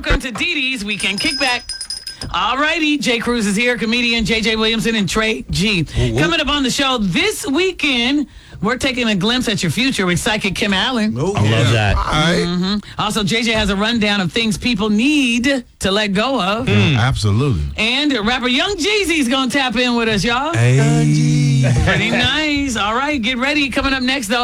welcome to Dee Dee's Weekend Kickback. All righty, Jay Cruz is here, comedian JJ Williamson and Trey G. Coming up on the show this weekend, we're taking a glimpse at your future with psychic Kim Allen. I love that. All right. Also, JJ has a rundown of things people need to let go of. Absolutely. And rapper Young Jeezy's going to tap in with us, y'all. Hey. Pretty nice. All right, get ready. Coming up next, though.